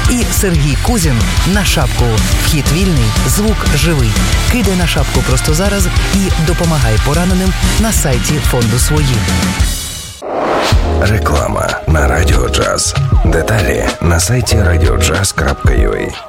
І Сергій Кузін на шапку. Вхід вільний, звук живий. Кидай на шапку просто зараз і допомагай пораненим на сайті фонду «Свої». Реклама на Радіо Джаз. Деталі на сайті radiojazz.ua.